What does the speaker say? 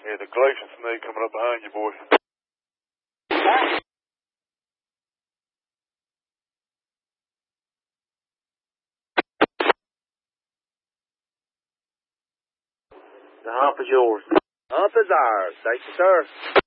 Yeah, the Galatian snake coming up behind you, boy. The hump is yours. Hump is ours. Thank you, sir.